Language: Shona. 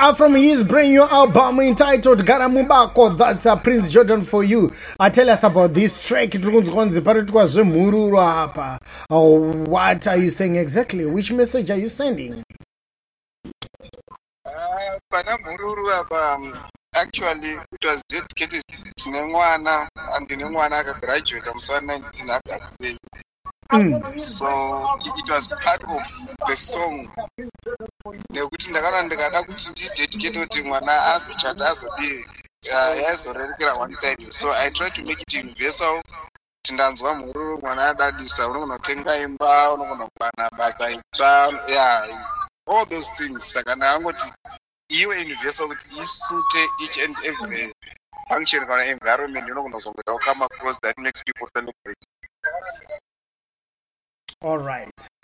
From his brand new album entitled Garamubako, that's Prince Jordan for you. Tell us about this track. What are you saying exactly? Which message are you sending? Actually, it was dedicated to Nengwana, and the Nengwana graduate. I'm so 19 after. So it was part of the song. Nekuti ndakada kuti ndidedicate kuti mwana azochata azobe yazorerekera one side. So I tried to make it universal. Tindanzwa mhururu mwana adadisa, unogona kutenga imba, unogona kubana basa itsva, yeah, all those things. Saka ndakangoti iwe universal kuti isute each and every function kana environment unogona kuzongota come across that makes people celebrate. All right.